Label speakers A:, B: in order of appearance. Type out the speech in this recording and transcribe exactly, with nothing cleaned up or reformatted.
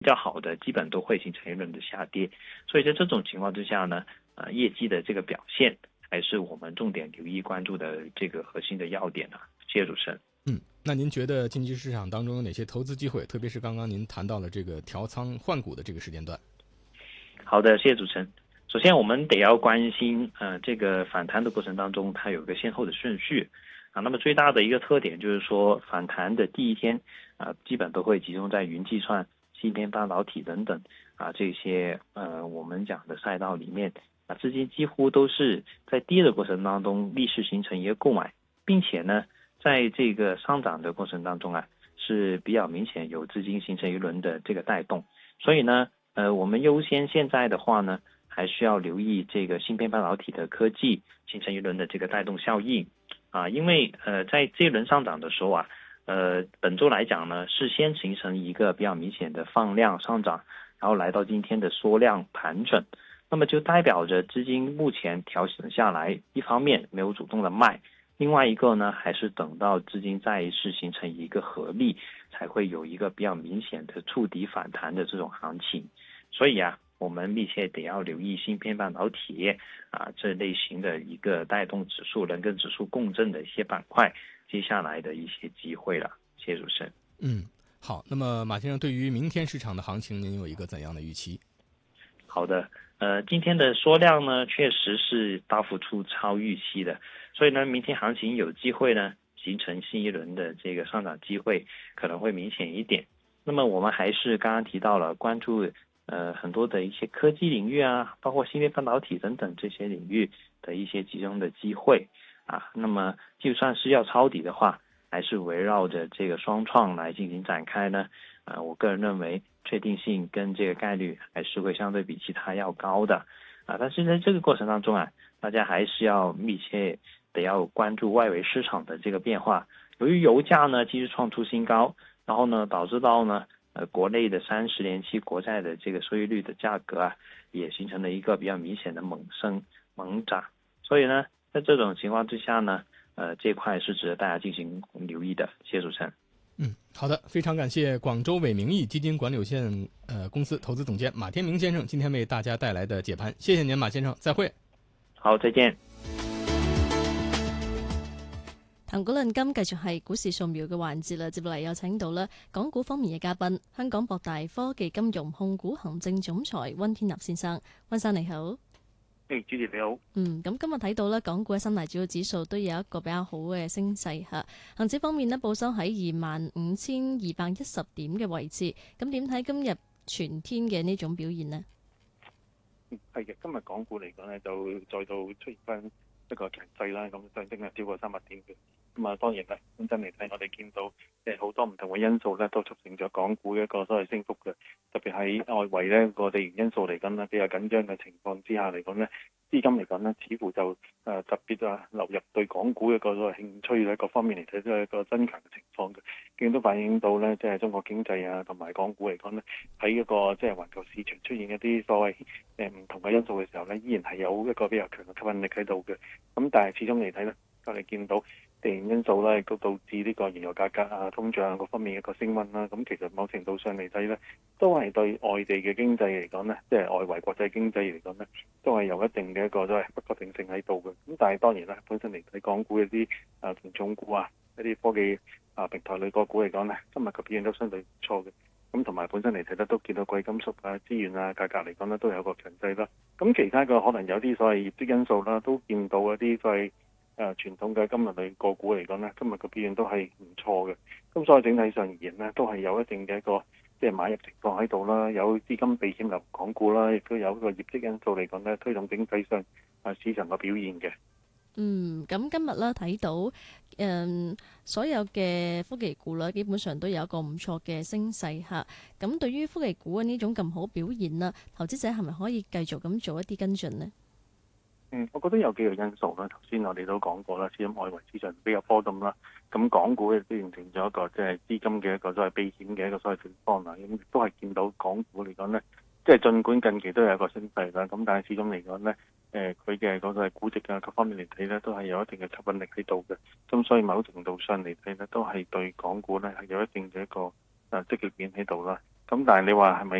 A: 比较好的，基本都会形成一轮的下跌。所以在这种情况之下呢，呃，业绩的这个表现还是我们重点留意关注的这个核心的要点啊。谢谢主持人。
B: 嗯，那您觉得近期市场当中有哪些投资机会？特别是刚刚您谈到了这个调仓换股的这个时间段。
A: 好的，谢谢主持人。首先，我们得要关心，呃，这个反弹的过程当中，它有一个先后的顺序啊。那么最大的一个特点就是说，反弹的第一天啊，基本都会集中在云计算、芯片半导体等等啊这些呃我们讲的赛道里面啊，资金几乎都是在跌的过程当中逆势形成一个购买，并且呢，在这个上涨的过程当中啊，是比较明显有资金形成一轮的这个带动，所以呢。呃，我们优先现在的话呢，还需要留意这个芯片半导体的科技形成一轮的这个带动效应啊，因为呃，在这一轮上涨的时候啊，呃，本周来讲呢，是先形成一个比较明显的放量上涨，然后来到今天的缩量盘整，那么就代表着资金目前调整下来，一方面没有主动的卖。另外一个呢，还是等到资金再一次形成一个合力，才会有一个比较明显的触底反弹的这种行情。所以啊，我们密切得要留意芯片半导体啊这类型的一个带动指数、能跟指数共振的一些板块，接下来的一些机会了。谢谢主持人。
B: 嗯，好。那么马先生对于明天市场的行情，您有一个怎样的预期？
A: 好的，呃，今天的缩量呢，确实是大幅出超预期的，所以呢，明天行情有机会呢，形成新一轮的这个上涨机会，可能会明显一点。那么我们还是刚刚提到了关注呃很多的一些科技领域啊，包括芯片半导体等等这些领域的一些集中的机会啊。那么就算是要抄底的话，还是围绕着这个双创来进行展开呢。啊、呃，我个人认为确定性跟这个概率还是会相对比其他要高的啊。但是在这个过程当中啊，大家还是要密切得要关注外围市场的这个变化。由于油价呢继续创出新高，然后呢导致到呢呃国内的三十年期国债的这个收益率的价格啊，也形成了一个比较明显的猛升猛涨。所以呢，在这种情况之下呢，呃，这块是值得大家进行留意的。谢谢主持人。
B: 嗯，好的，非常感谢广州伟明义基金管理有限呃公司投资总监马天明先生今天为大家带来的解盘，谢谢您，马先生，再会。
A: 好，再見。
C: 談股論金繼續係股市掃描嘅環節啦，接落嚟有請到啦港股方面嘅嘉賓，香港博大科技金融控股行政總裁温天納先生。温生你好。
D: 誒，主持你好。
C: 嗯，咁今日睇到咧，港股嘅三大主要指數都有一個比較好嘅升勢嚇。恆指方面呢，報收喺二萬五千二百一十點嘅位置。咁點睇今日全天嘅呢種表現呢？
D: 係嘅，今日港股嚟講咧，就再度出現翻一個強勢啦，咁上升係超過三百點嘅。咁啊，當然啦，本身嚟睇，我哋見到誒好多唔同嘅因素咧，都促成咗港股一個所謂升幅嘅。特別喺外圍咧個地緣因素嚟講咧，比較緊張嘅情況之下嚟講咧，資金嚟講咧，似乎就誒、呃、特別啊流入對港股一個所謂興趣咧，各方面嚟睇都係一個增強嘅情況嘅。見到反映到咧，即係中國經濟啊同埋港股嚟講咧，喺一個即係環球市場出現一啲所謂誒唔同嘅因素嘅時候咧，依然係有一個比較強嘅吸引力喺度嘅。咁但係始終嚟睇咧，我哋見到地緣因素咧，亦都導致呢個原油價格啊、通脹各方面一個升溫啦。咁其實某程度上嚟睇咧，都係對外地嘅經濟嚟講咧，即係外圍國際經濟嚟講咧，都係有一定嘅一個都係不確定性喺度嘅。咁但係當然啦，本身嚟睇港股一啲啊同重股啊、一啲科技啊平台類個股嚟講咧，今日嘅表現都相對唔錯嘅。咁同埋本身嚟睇咧，都見到貴金屬啊、資源啊價格嚟講咧，都有個強勢啦。咁其他嘅可能有啲所謂業績因素啦，都見到一啲所謂誒傳統嘅金融類個股嚟講咧，今日嘅表現都係唔錯嘅。咁所以整體上而言咧，都係有一定嘅一個即係買入情況喺度啦，有資金避險流港股啦，亦都有一個業績因素嚟講咧，推動整體上啊市場嘅表現嘅。
C: 嗯，咁今日咧睇到誒、嗯、所有嘅科技股咧，基本上都有一個唔錯嘅升勢嚇。咁對於科技股嘅呢種咁好表現啦，投資者係咪可以繼續咁做一啲跟進呢？
D: 嗯，我覺得有幾個因素啦。頭先我哋都講過啦，始終外圍市場比較波動啦，咁港股亦都形成咗一個即係資金嘅一個所謂避險嘅一個所謂情況啦。咁亦都係見到港股嚟講咧，即係儘管近期都有一個升勢啦，咁但係始終嚟講咧，誒佢嘅嗰個估值啊各方面嚟睇咧，都係有一定嘅吸引力喺度嘅。咁所以某程度上嚟睇咧，都係對港股咧係有一定嘅一個誒積極面喺度啦。 咁但係你話係咪